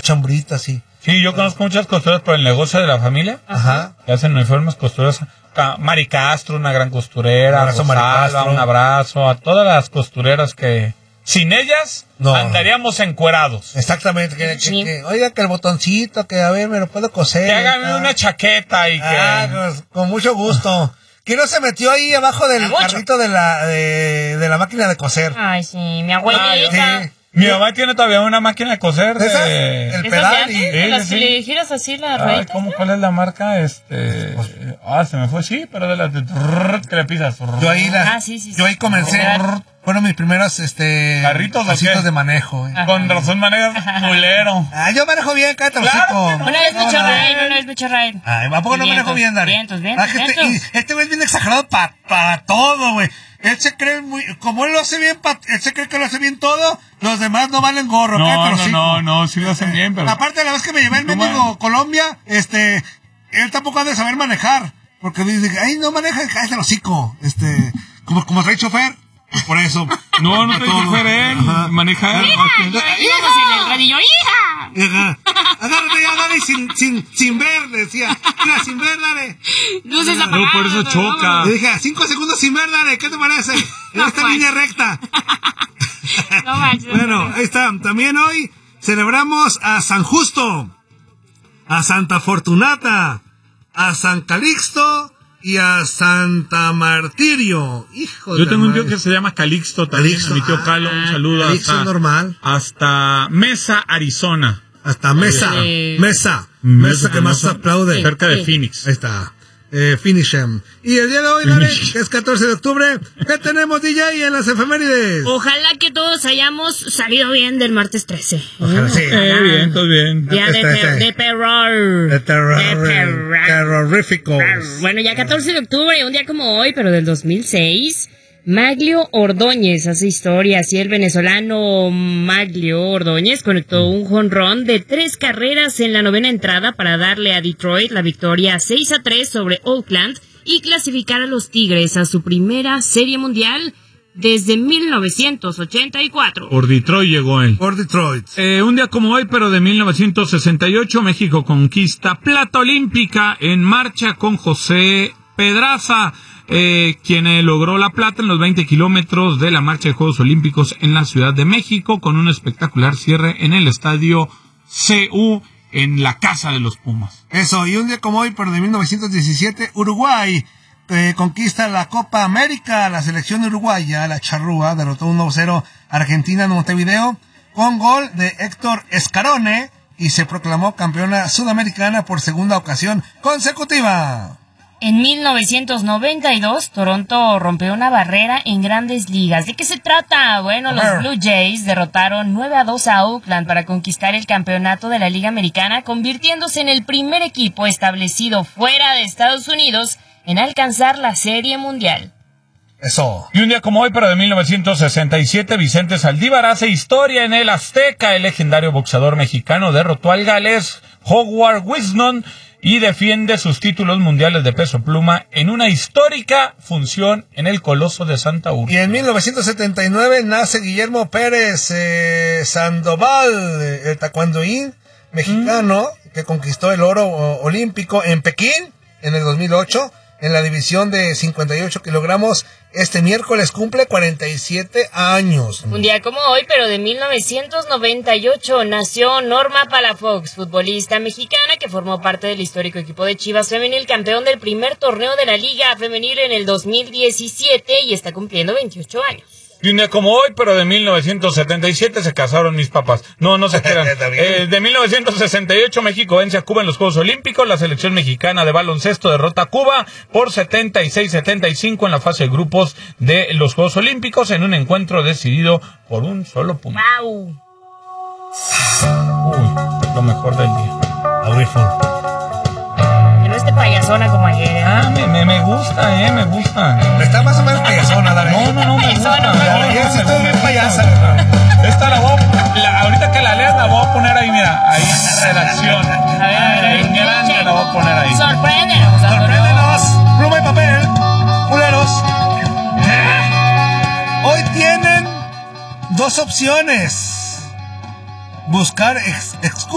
chambritas, sí. Sí, yo conozco muchas costureras por el negocio de la familia. Ajá. Que hacen uniformes costureras. Mari Castro, una gran costurera. Un abrazo, Mari Castro. Un abrazo a todas las costureras que sin ellas andaríamos encuerados. Exactamente. Oiga, que el botoncito, que a ver, me lo puedo coser. Que hágame una chaqueta y que... Pues, con mucho gusto. ¿Quién no se metió ahí abajo del carrito de la máquina de coser? Ay, sí, mi abuelita. Sí. Mi mamá tiene todavía una máquina de coser. El pedal. Las que le giras así la ruedita. ¿Cuál es la marca? Se me fue, sí, pero de las que le pisas. Yo ahí comencé. Fueron mis primeros casitos de manejo. Con razón manejas culero. Yo manejo bien, cállate los hocico. Una vez me echó raid. ¿A poco no manejo bien, Dari? Vientos. Este güey es bien exagerado para todo, güey. Él se cree como él lo hace bien, él se cree que lo hace bien todo, los demás no valen gorro. No, sí lo hacen bien, pero... Aparte, la vez que me llevé el mendigo Colombia, él tampoco ha de saber manejar, porque dice, ay, no maneja, cállate el hocico, como trae chofer, pues por eso. No trae chofer él, maneja él. Íbamos en el radillo, ¡hija! Agárrate ya, dale, sin ver, decía. Mira, sin ver, dale. Luces apagadas. No, por eso choca. Le dije, 5 segundos sin ver, dale, ¿qué te parece? En esta línea recta. No manches. Bueno, ahí está. También hoy celebramos a San Justo, a Santa Fortunata, a San Calixto y a Santa Martirio. Hijo de Yo tengo un tío que se llama Calixto también. Mi tío Calo, un saludo. Calixto normal. Hasta Mesa, Arizona. Hasta Mesa que más aplaude. Cerca de Phoenix. Ahí está. Finishem. Y el día de hoy, que es 14 de octubre, ¿qué tenemos, DJ, en las efemérides? Ojalá que todos hayamos salido bien del martes 13. Ojalá, sí. Bien, todo bien. Día de terror. De terroríficos. Bueno, ya 14 de octubre, un día como hoy, pero del 2006... Maglio Ordóñez hace historia, así el venezolano Maglio Ordóñez conectó un jonrón de 3 carreras en la 9ª entrada para darle a Detroit la victoria 6-3 sobre Oakland y clasificar a los Tigres a su primera serie mundial desde 1984. Por Detroit llegó él. Por Detroit. Un día como hoy, pero de 1968, México conquista plata olímpica en marcha con José Pedraza. Quien logró la plata en los 20 kilómetros de la marcha de Juegos Olímpicos en la Ciudad de México con un espectacular cierre en el estadio CU en la Casa de los Pumas. Eso, y un día como hoy, pero de 1917, Uruguay conquista la Copa América. La selección uruguaya, la Charrúa, derrotó 1-0 a Argentina en Montevideo con gol de Héctor Escarone y se proclamó campeona sudamericana por segunda ocasión consecutiva. En 1992, Toronto rompió una barrera en Grandes Ligas. ¿De qué se trata? Bueno, los Blue Jays derrotaron 9-2 a Oakland para conquistar el campeonato de la Liga Americana, convirtiéndose en el primer equipo establecido fuera de Estados Unidos en alcanzar la Serie Mundial. Eso. Y un día como hoy, pero de 1967, Vicente Saldívar hace historia en el Azteca. El legendario boxeador mexicano derrotó al galés Howard Wisnon y defiende sus títulos mundiales de peso pluma en una histórica función en el Coloso de Santa Úrsula. Y en 1979 nace Guillermo Pérez Sandoval, el taekwondoín mexicano que conquistó el oro olímpico en Pekín en el 2008 en la división de 58 kilogramos. Este miércoles cumple 47 años. Un día como hoy, pero de 1998, nació Norma Palafox, futbolista mexicana que formó parte del histórico equipo de Chivas Femenil, campeón del primer torneo de la Liga Femenil en el 2017 y está cumpliendo 28 años. Y un día como hoy, pero de 1977 se casaron mis papás. No se crean. De 1968 México vence a Cuba en los Juegos Olímpicos. La selección mexicana de baloncesto derrota a Cuba por 76-75 en la fase de grupos de los Juegos Olímpicos en un encuentro decidido por un solo punto. ¡Wow! Uy, lo mejor del día. Audífono. Que no esté payasona como ayer. Me gusta, me gusta. Está más o menos payasona, Dale. No, me gusta. Ya sí estoy bien payasa. Esta ahorita que la leas la voy a poner ahí, mira, ahí en la redacción. En grande la voy a poner ahí. Sorpréndenos. Pluma y papel, culeros. Hoy tienen 2 opciones. Buscar excusas